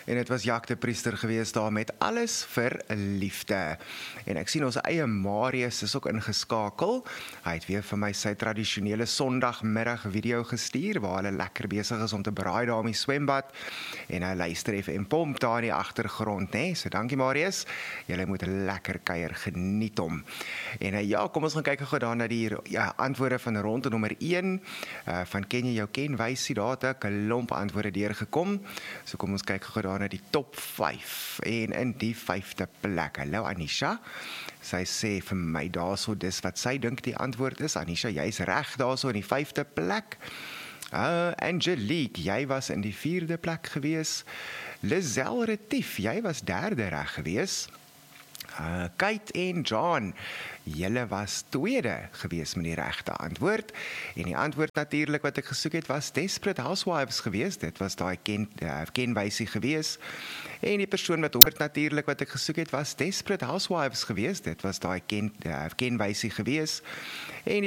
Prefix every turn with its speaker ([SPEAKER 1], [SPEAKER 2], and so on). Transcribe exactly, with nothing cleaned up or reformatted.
[SPEAKER 1] En dit was Jacques de Priester gewees daar met Alles vir Liefde. En ek sien ons eie Marius is ook ingeskakel. Hy het weer vir my sy tradisionele Sondagmiddag video gestuur, waar hulle lekker besig is om te braai daar in die swembad. En hy luister even en pomp daar in die agtergrond, né? So dankie Marius, julle moet lekker kuier, geniet hom. En uh, ja, kom ons gaan kyk gou daar na die ja, antwoorde van ronde nommer een, uh, van ken jy jou kenwysie, daar het 'n klomp antwoorde deurgekom. So kom ons kyk gou daar na die top vyf. En in die vyfde plek, hallo Anisha, sy sê vir my daarso, dis wat sy dink die antwoord is. Anisha, jy's reg daarso in die vyfde plek. Uh, Angelique, jy was in die vierde plek gewees. Lizelle Retief, jy was derde reg gewees. Uh, Kate en John, julle was tweede gewees met die regte antwoord. En die antwoord natuurlik wat ek gesoek het was Desperate Housewives gewees. Dit was daai ken, uh, kenwysie gewees. En die persoon wat hoort natuurlik wat ek gesoek het was Desperate Housewives gewees. Dit was daai ken, uh, kenwysie gewees. En die